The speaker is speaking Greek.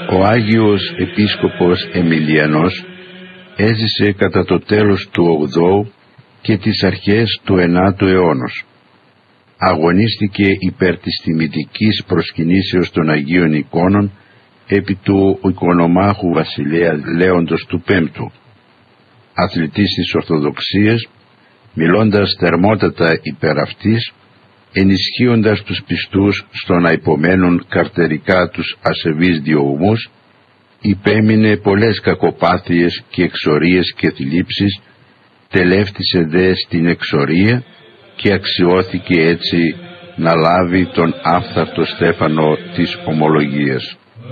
Ο Άγιος Επίσκοπος Εμιλιανός έζησε κατά το τέλος του 8ου και τις αρχές του 9ου αιώνος. Αγωνίστηκε υπέρ της τιμητικής προσκυνήσεως των Αγίων εικόνων επί του οικονομάχου βασιλέα Λέοντος του Πέμπτου. Αθλητής της Ορθοδοξίας, μιλώντας θερμότατα υπέρ αυτής, ενισχύοντας τους πιστούς στο να υπομένουν καρτερικά τους ασεβείς διωγμούς, υπέμεινε πολλές κακοπάθειες και εξορίες και θλίψεις, τελεύτησε δε στην εξορία και αξιώθηκε έτσι να λάβει τον άφθαρτο στέφανο της ομολογίας.